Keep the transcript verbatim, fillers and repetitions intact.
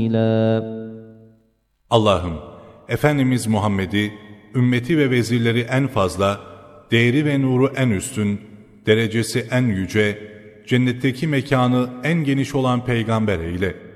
Allah'ım, Efendimiz Muhammed'i, ümmeti ve vezirleri en fazla, değeri ve nuru en üstün, derecesi en yüce, cennetteki mekanı en geniş olan peygamber eyle.